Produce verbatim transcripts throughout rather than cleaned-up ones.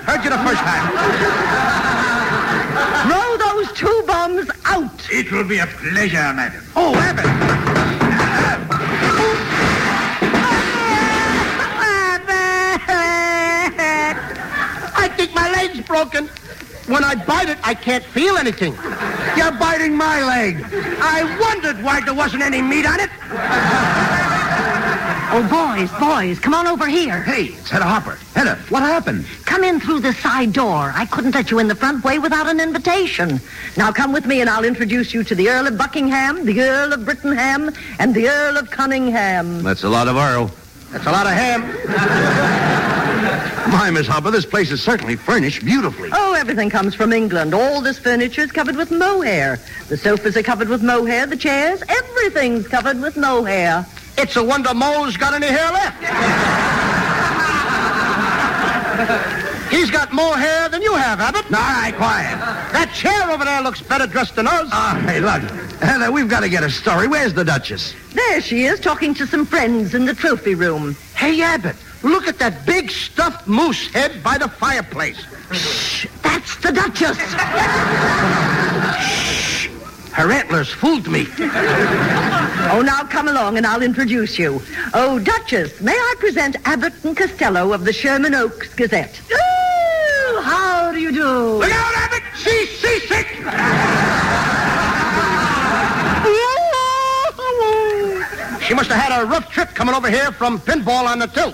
Heard you the first time. Throw those two bums out. It will be a pleasure, madam. Oh, Abbott. I think my leg's broken. When I bite it, I can't feel anything. You're biting my leg. I wondered why there wasn't any meat on it. Oh, boys, boys, come on over here. Hey, it's Hedda Hopper. Hedda, what happened? Come in through the side door. I couldn't let you in the front way without an invitation. Now come with me and I'll introduce you to the Earl of Buckingham, the Earl of Brittenham, and the Earl of Cunningham. That's a lot of Earl. That's a lot of ham. My, Miss Hopper, this place is certainly furnished beautifully. Oh, everything comes from England. All this furniture is covered with mohair. The sofas are covered with mohair, the chairs, everything's covered with mohair. It's a wonder Moe's got any hair left. He's got more hair than you have, Abbott. All right, quiet. That chair over there looks better dressed than us. Ah, hey, look. Hedda, we've got to get a story. Where's the Duchess? There she is, talking to some friends in the trophy room. Hey, Abbott, look at that big stuffed moose head by the fireplace. Shh, that's the Duchess. Shh. Her antlers fooled me. Oh, now come along and I'll introduce you. Oh, Duchess, may I present Abbott and Costello of the Sherman Oaks Gazette. Oh, how do you do? Look out, Abbott! She's seasick! She must have had a rough trip coming over here from pinball on the tilt.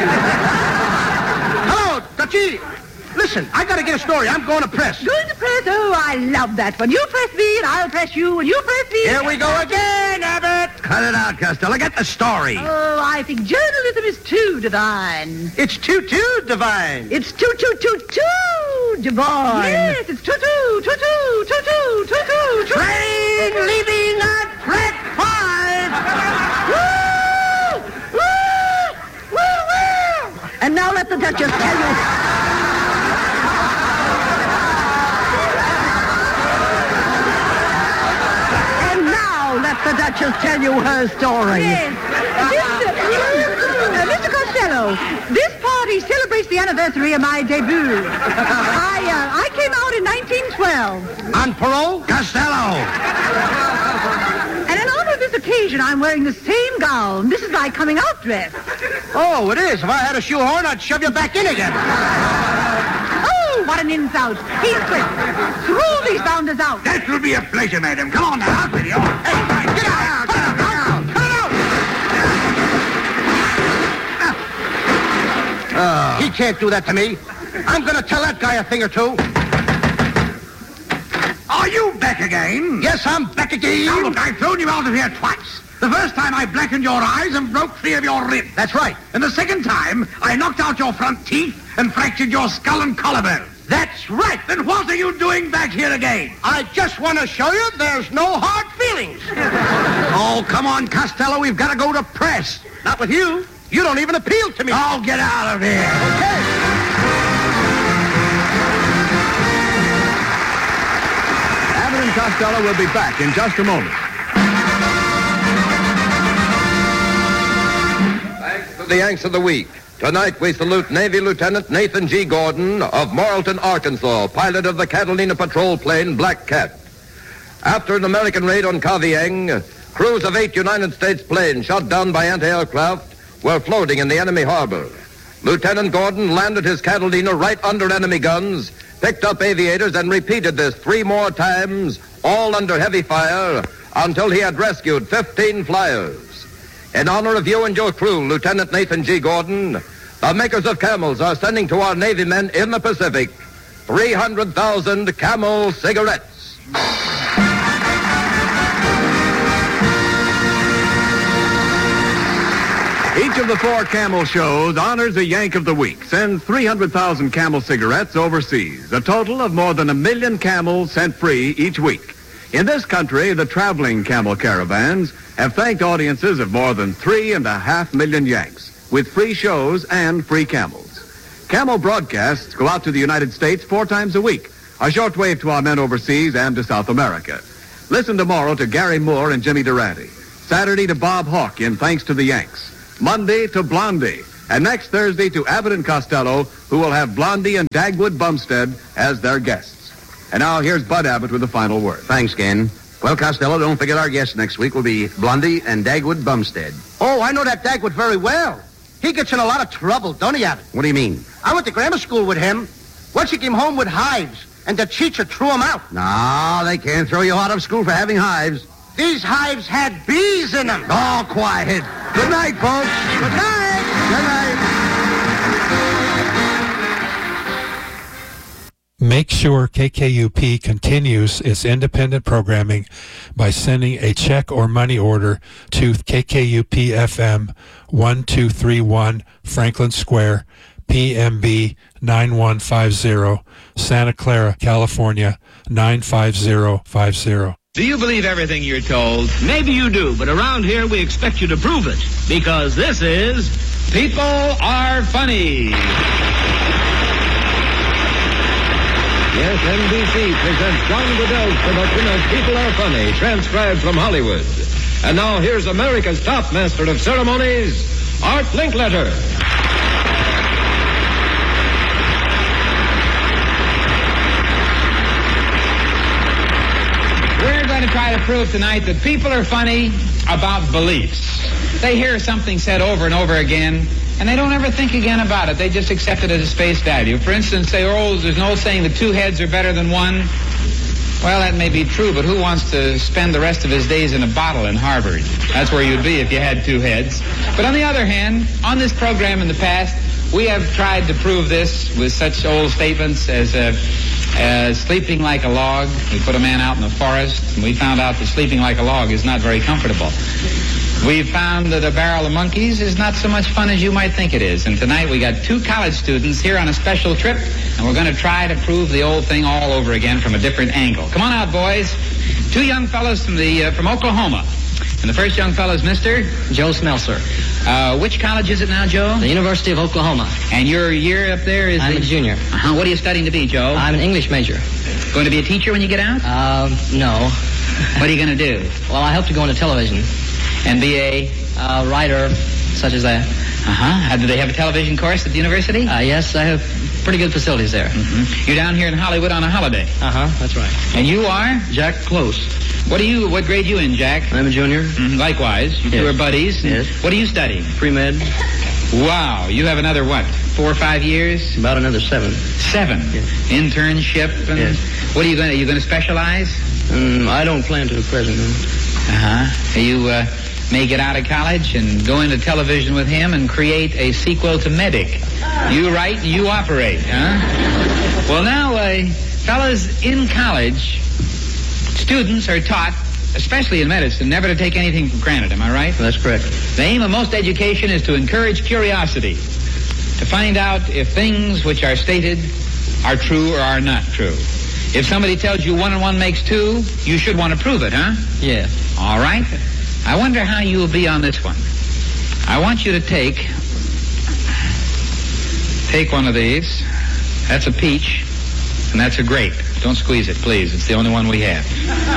Hello, Dutchie. Listen, I got to get a story. I'm going to press. Going to press? Oh, I love that one. You press me and I'll press you and you press me. Here we go again, Abbott. Cut it out, Costello. Get the story. Oh, I think journalism is too divine. It's too, too divine. It's too, too, too, too divine. Yes, it's too, too, too, too, too, too, too, too, too. Train leaving at track five. Woo! Woo! Woo, woo! And now let the Duchess tell you... Let the Duchess tell you her story. Yes. Mister Uh, Mister Costello, this party celebrates the anniversary of my debut. I, uh, I came out in nineteen twelve. On parole? Costello! And in honor of this occasion, I'm wearing the same gown. This is my coming out dress. Oh, it is. If I had a shoehorn, I'd shove you back in again. Oh, what an insult. Heathcliff, throw these bounders out. That will be a pleasure, madam. Come on now, out with you. Hey, get out, get out, get out. Cut it out! He can't do that to me. I'm going to tell that guy a thing or two. Are you back again? Yes, I'm back again. Now, look, I've thrown you out of here twice. The first time I blackened your eyes and broke three of your ribs. That's right. And the second time, I knocked out your front teeth and fractured your skull and collarbone. That's right. Then what are you doing back here again? I just want to show you there's no hard feelings. Oh, come on, Costello. We've got to go to press. Not with you. You don't even appeal to me. Oh, get out of here. Okay. Abbott and Costello will be back in just a moment. Thanks to the Yanks of the Week. Tonight we salute Navy Lieutenant Nathan G. Gordon of Morrilton, Arkansas, pilot of the Catalina patrol plane Black Cat. After an American raid on Kavieng, crews of eight United States planes shot down by anti-aircraft were floating in the enemy harbor. Lieutenant Gordon landed his Catalina right under enemy guns, picked up aviators, and repeated this three more times, all under heavy fire, until he had rescued fifteen flyers. In honor of you and your crew, Lieutenant Nathan G. Gordon, the makers of Camels are sending to our Navy men in the Pacific three hundred thousand Camel cigarettes. Each of the four Camel shows honors a Yank of the Week, sends three hundred thousand Camel cigarettes overseas, a total of more than a million Camels sent free each week. In this country, the traveling Camel caravans have thanked audiences of more than three and a half million Yanks with free shows and free Camels. Camel broadcasts go out to the United States four times a week, a shortwave to our men overseas and to South America. Listen tomorrow to Gary Moore and Jimmy Durante. Saturday to Bob Hawke in Thanks to the Yanks. Monday to Blondie. And next Thursday to Abbott and Costello, who will have Blondie and Dagwood Bumstead as their guests. And now here's Bud Abbott with the final word. Thanks, Ken. Well, Costello, don't forget our guests next week will be Blondie and Dagwood Bumstead. Oh, I know that Dagwood very well. He gets in a lot of trouble, don't he, Abbott? What do you mean? I went to grammar school with him. Once he came home with hives, and the teacher threw him out. No, they can't throw you out of school for having hives. These hives had bees in them. Oh, quiet. Good night, folks. Good night. Good night. Make sure K K U P continues its independent programming by sending a check or money order to K K U P F M one two three one Franklin Square, P M B nine one five zero, Santa Clara, California nine five zero five zero. Do you believe everything you're told? Maybe you do, but around here we expect you to prove it. Because this is People Are Funny. Yes, N B C presents John Goodell's production of People Are Funny, transcribed from Hollywood. And now here's America's top master of ceremonies, Art Linkletter. We're going to try to prove tonight that people are funny about beliefs. They hear something said over and over again, and they don't ever think again about it. They just accept it as face value. For instance, say, oh, there's no saying that two heads are better than one. Well, that may be true, but who wants to spend the rest of his days in a bottle in Harvard? That's where you'd be if you had two heads. But on the other hand, on this program in the past, we have tried to prove this with such old statements as uh, uh, sleeping like a log. We put a man out in the forest, and we found out that sleeping like a log is not very comfortable. We found that a barrel of monkeys is not so much fun as you might think it is. And tonight we got two college students here on a special trip, and we're going to try to prove the old thing all over again from a different angle. Come on out, boys. Two young fellows from the uh, from Oklahoma. And the first young fellow is Mister Joe Smelser. Uh, which college is it now, Joe? The University of Oklahoma. And your year up there is... I'm the... a junior. Uh-huh. What are you studying to be, Joe? I'm an English major. Going to be a teacher when you get out? Uh, no. What are you going to do? Well, I hope to go into television. And be a... Uh, writer, such as that. Uh-huh. Uh, do they have a television course at the university? Uh, yes, I have pretty good facilities there. Mm-hmm. You're down here in Hollywood on a holiday. Uh-huh, that's right. And you are? Jack Close. What are you, what grade you in, Jack? I'm a junior. Mm-hmm. Likewise. You yes. two are buddies. Yes. What are you studying? Pre-med. Wow. You have another, what, four or five years? About another seven. Seven? Yes. Internship? And yes. What are you going to, are you going to specialize? Um, I don't plan to at present. Uh-huh. Are you, uh... may get out of college and go into television with him and create a sequel to Medic. You write and you operate, huh? Well, now, uh, fellas, in college, students are taught, especially in medicine, never to take anything for granted. Am I right? That's correct. The aim of most education is to encourage curiosity, to find out if things which are stated are true or are not true. If somebody tells you one and one makes two, you should want to prove it, huh? Yeah. All right. I wonder how you will be on this one. I want you to take, take one of these. That's a peach, and that's a grape. Don't squeeze it, please. It's the only one we have.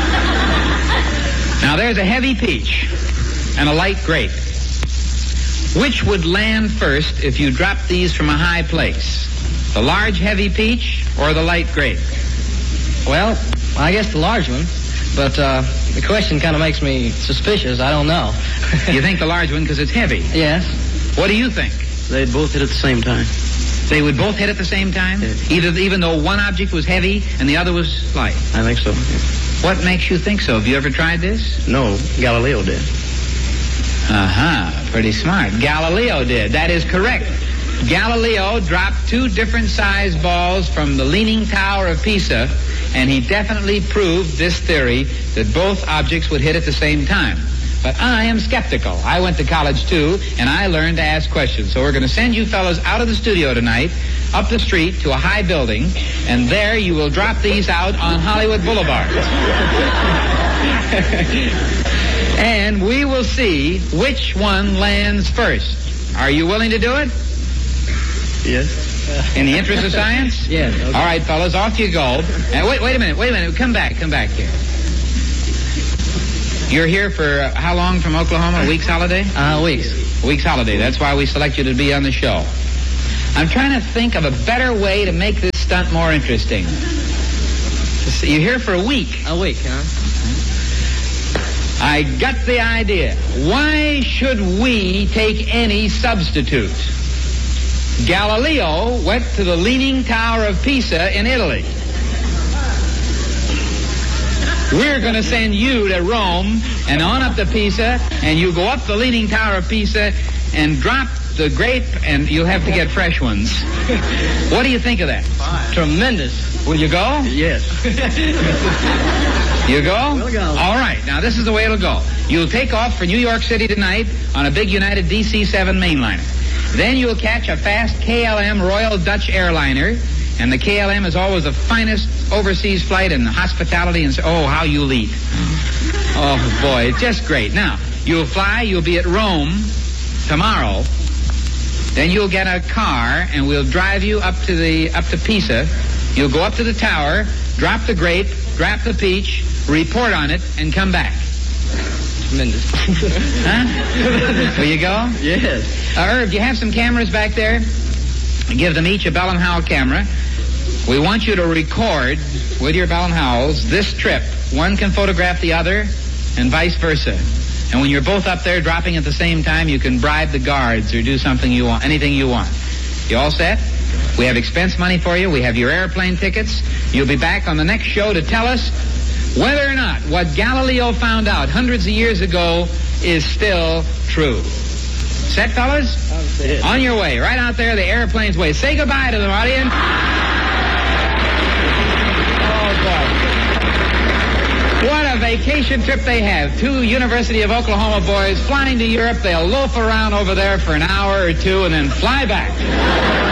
Now, there's a heavy peach and a light grape. Which would land first if you dropped these from a high place? The large, heavy peach or the light grape? Well, I guess the large one. But uh, the question kind of makes me suspicious. I don't know. You think the large one because it's heavy? Yes. What do you think? They'd both hit at the same time. They would both hit at the same time? Yes. Either, even though one object was heavy and the other was light? I think so. What makes you think so? Have you ever tried this? No, Galileo did. Uh-huh. Pretty smart. Galileo did. That is correct. Galileo dropped two different size balls from the Leaning Tower of Pisa, and he definitely proved this theory that both objects would hit at the same time. But I am skeptical. I went to college, too, and I learned to ask questions. So we're going to send you fellows out of the studio tonight, up the street to a high building, and there you will drop these out on Hollywood Boulevard. And we will see which one lands first. Are you willing to do it? Yes. In the interest of science? Yes. Okay. All right, fellas, off you go. Uh, wait, wait a minute, wait a minute. Come back, come back here. You're here for uh, how long from Oklahoma? A week's holiday? Uh, weeks. A week's holiday. That's why we select you to be on the show. I'm trying to think of a better way to make this stunt more interesting. You're here for a week. A week, huh? I got the idea. Why should we take any substitute? Galileo went to the Leaning Tower of Pisa in Italy. We're going to send you to Rome and on up to Pisa, and you go up the Leaning Tower of Pisa and drop the grape, and you'll have to get fresh ones. What do you think of that? Fine. Tremendous. Will you go? Yes. You go? We'll go. All right. Now, this is the way it'll go. You'll take off for New York City tonight on a big United D C seven mainliner. Then you'll catch a fast K L M Royal Dutch airliner, and the K L M is always the finest overseas flight in hospitality, and so, oh, how you'll eat. Oh, boy, it's just great. Now, you'll fly, you'll be at Rome tomorrow. Then you'll get a car, and we'll drive you up to the up to Pisa. You'll go up to the tower, drop the grape, drop the peach, report on it, and come back. Tremendous. Huh? Will you go? Yes. Uh, Irv, do you have some cameras back there? Give them each a Bell and Howell camera. We want you to record with your Bell and Howells this trip. One can photograph the other, and vice versa. And when you're both up there dropping at the same time, you can bribe the guards or do something you want, anything you want. You all set? We have expense money for you. We have your airplane tickets. You'll be back on the next show to tell us whether or not what Galileo found out hundreds of years ago is still true. Set, fellas? Set. On your way. Right out there, the airplane's way. Say goodbye to them, audience. Oh, boy. What a vacation trip they have. Two University of Oklahoma boys flying to Europe. They'll loaf around over there for an hour or two and then fly back.